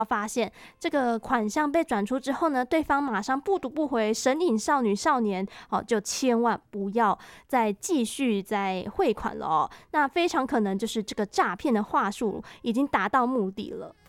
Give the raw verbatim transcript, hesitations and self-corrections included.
发现这个款项被转出之后呢，对方马上不读不回，神隐少女少年，哦，就千万不要再继续再汇款了哦。那非常可能就是这个诈骗的话术已经达到目的了。